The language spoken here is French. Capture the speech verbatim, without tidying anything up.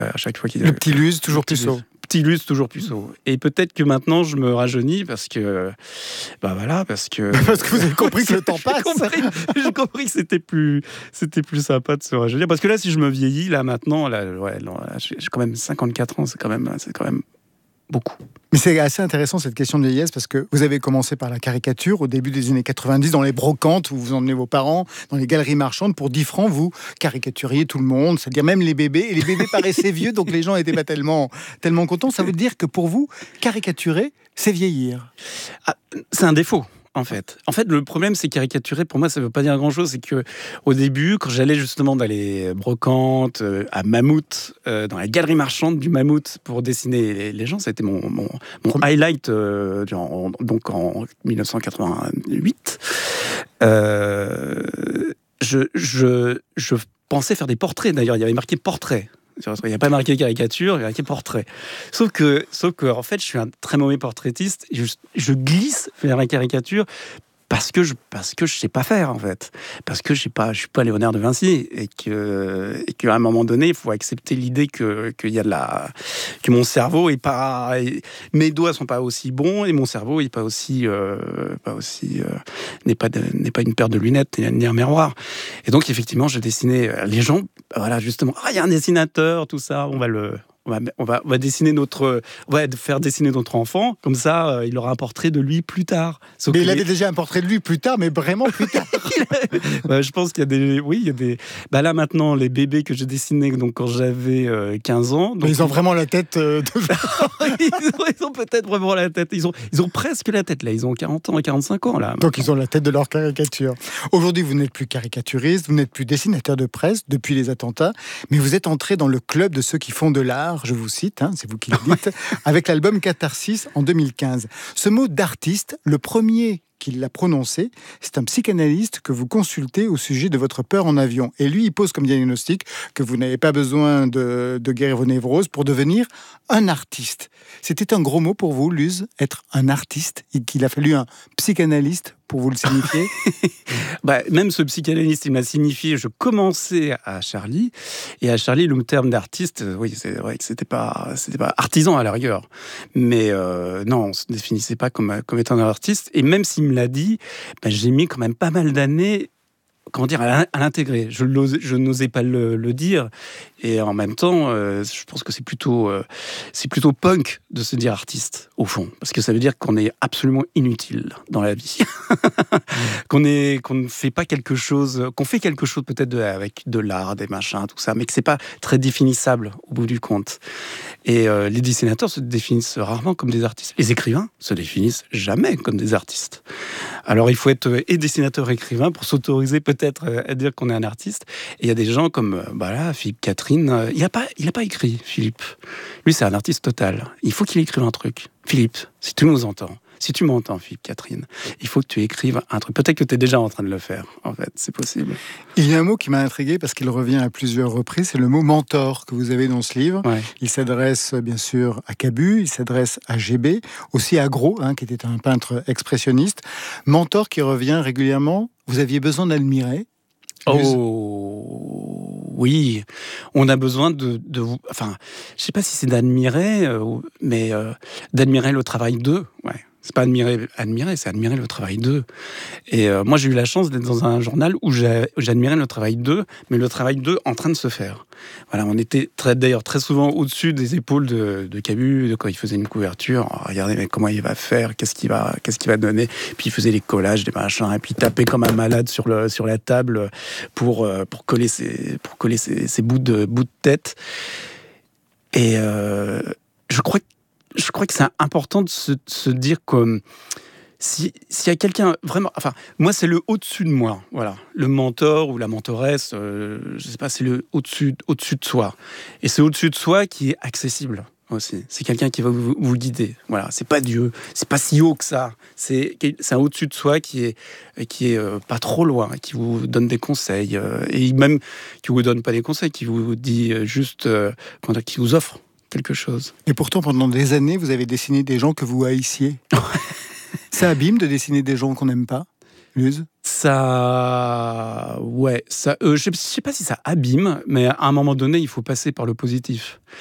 à chaque fois qu'il le petit Luz, toujours puceau. Petit Luz, toujours puceau. Et peut-être que maintenant, je me rajeunis parce que... Bah voilà, parce que... parce que vous avez compris que le temps passe. J'ai compris, j'ai compris que c'était plus, c'était plus sympa de se rajeunir. Parce que là, si je me vieillis, là, maintenant, là, ouais, non, là, j'ai quand même cinquante-quatre ans, c'est quand même, c'est quand même beaucoup. Mais c'est assez intéressant cette question de vieillesse parce que vous avez commencé par la caricature au début des années quatre-vingt-dix dans les brocantes où vous emmenez vos parents, dans les galeries marchandes. Pour dix francs, vous caricaturiez tout le monde, c'est-à-dire même les bébés. Et les bébés paraissaient vieux, donc les gens n'étaient pas tellement, tellement contents. Ça veut dire que pour vous, caricaturer, c'est vieillir. Ah, c'est un défaut. En fait. en fait, le problème, c'est caricaturer. Pour moi, ça ne veut pas dire grand-chose. C'est que, au début, quand j'allais justement dans les brocantes, euh, à Mammouth, euh, dans la galerie marchande du Mammouth, pour dessiner les, les gens, c'était mon, mon, mon highlight. Euh, en, donc en dix-neuf cent quatre-vingt-huit, euh, je, je, je pensais faire des portraits. D'ailleurs, il y avait marqué portrait. Il n'y a pas marqué caricature, il y a marqué portrait. Sauf que, sauf que, en fait, je suis un très mauvais portraitiste. Je, je glisse vers la caricature parce que je parce que je sais pas faire, en fait. Parce que je sais pas, je suis pas Léonard de Vinci et que et qu'à un moment donné, il faut accepter l'idée que qu'il y a de la que mon cerveau est pas, mes doigts sont pas aussi bons et mon cerveau est pas aussi euh, pas aussi euh, n'est pas de, n'est pas une paire de lunettes ni un miroir. Et donc effectivement, je dessinais les gens. Voilà, justement, ah, il y a un dessinateur, tout ça, on va le On va, on, va, on va dessiner notre, on va faire dessiner notre enfant, comme ça, euh, il aura un portrait de lui plus tard. Sauf mais il avait est... déjà un portrait de lui plus tard, mais vraiment plus tard. bah, je pense qu'il y a des, oui, il y a des. Bah là maintenant, les bébés que j'ai dessinés, donc quand j'avais euh, quinze ans, donc... mais ils ont vraiment la tête. Euh, de... ils, ont, ils ont peut-être vraiment la tête. Ils ont, ils ont presque la tête là. Ils ont quarante ans et quarante-cinq ans là. Maintenant. Donc ils ont la tête de leur caricature. Aujourd'hui, vous n'êtes plus caricaturiste, vous n'êtes plus dessinateur de presse depuis les attentats, mais vous êtes entré dans le club de ceux qui font de l'art. Je vous cite, hein, c'est vous qui le dites, avec l'album Catharsis en deux mille quinze. Ce mot d'artiste, le premier qui l'a prononcé, c'est un psychanalyste que vous consultez au sujet de votre peur en avion. Et lui, il pose comme diagnostic que vous n'avez pas besoin de, de guérir vos névroses pour devenir un artiste. C'était un gros mot pour vous, Luz, être un artiste, et qu'il a fallu un psychanalyste pour vous le signifier. bah, même ce psychanalyste, il m'a signifié, je commençais à Charlie, et à Charlie, le terme d'artiste, oui, c'est vrai que c'était pas, c'était pas artisan à la rigueur, mais euh, non, on ne se définissait pas comme, comme étant un artiste, et même s'il me l'a dit, bah, j'ai mis quand même pas mal d'années comment dire, à l'intégrer. Je, je n'osais pas le, le dire. Et en même temps, euh, je pense que c'est plutôt, euh, c'est plutôt punk de se dire artiste, au fond. Parce que ça veut dire qu'on est absolument inutile dans la vie. qu'on est, qu'on ne fait pas quelque chose, qu'on fait quelque chose peut-être de, avec de l'art, des machins, tout ça, mais que c'est pas très définissable au bout du compte. Et euh, les dessinateurs se définissent rarement comme des artistes. Les écrivains se définissent jamais comme des artistes. Alors il faut être et dessinateur et écrivain pour s'autoriser peut-être à dire qu'on est un artiste. Et il y a des gens comme bah là, Philippe Catherine. Il n'a pas, il a pas écrit, Philippe. Lui, c'est un artiste total. Il faut qu'il écrive un truc. Philippe, si tu nous entends, si tu m'entends, Philippe Catherine, il faut que tu écrives un truc. Peut-être que tu es déjà en train de le faire, en fait. C'est possible. Il y a un mot qui m'a intrigué parce qu'il revient à plusieurs reprises. C'est le mot mentor que vous avez dans ce livre. Ouais. Il s'adresse bien sûr à Cabu, il s'adresse à G B, aussi à Gros, hein, qui était un peintre expressionniste. Mentor qui revient régulièrement. Vous aviez besoin d'admirer. Oh oui, on a besoin de, de vous. Enfin, je sais pas si c'est d'admirer, euh, mais euh, d'admirer le travail d'eux. Ouais. C'est pas admirer, admirer, c'est admirer le travail d'eux. Et euh, moi, j'ai eu la chance d'être dans un journal où j'ai, j'admirais le travail d'eux, mais le travail d'eux en train de se faire. Voilà, on était très, d'ailleurs très souvent au-dessus des épaules de, de Cabu, de quand il faisait une couverture. Oh, regardez, mais comment il va faire, qu'est-ce qu'il va, qu'est-ce qu'il va donner. Puis il faisait les collages, des machins, et puis il tapait comme un malade sur le, sur la table pour, pour coller ses, pour coller ses, ses bouts de, bouts de tête. Et euh, je crois que Je crois que c'est important de se, de se dire que si, s'il y a quelqu'un vraiment... Enfin, moi, c'est le au-dessus de moi. Voilà. Le mentor ou la mentoresse, euh, je sais pas, c'est le au-dessus, au-dessus de soi. Et c'est au-dessus de soi qui est accessible aussi. C'est quelqu'un qui va vous, vous guider. Voilà. C'est pas Dieu. C'est pas si haut que ça. C'est, c'est un au-dessus de soi qui est, qui est euh, pas trop loin, qui vous donne des conseils. Euh, et même qui vous donne pas des conseils, qui vous dit juste... Euh, qui vous offre quelque chose. Et pourtant, pendant des années, vous avez dessiné des gens que vous haïssiez. Ça abîme de dessiner des gens qu'on n'aime pas ? Luz? Ça, ouais, ça, euh, je ne sais pas si ça abîme, mais à un moment donné, il faut passer par le positif.